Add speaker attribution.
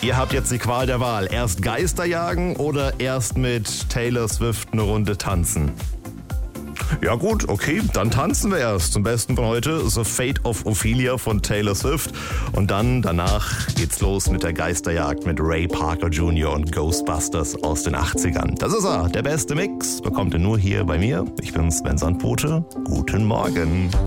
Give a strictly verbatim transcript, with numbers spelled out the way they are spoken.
Speaker 1: Ihr habt jetzt die Qual der Wahl. Erst Geister jagen oder erst mit Taylor Swift eine Runde tanzen? Ja gut, okay, dann tanzen wir erst. Zum Besten von heute The Fate of Ophelia von Taylor Swift. Und dann, danach geht's los mit der Geisterjagd mit Ray Parker Junior und Ghostbusters aus den achtzigern. Das ist er, der beste Mix. Bekommt ihr nur hier bei mir. Ich bin Sven Sandbote. Guten Morgen.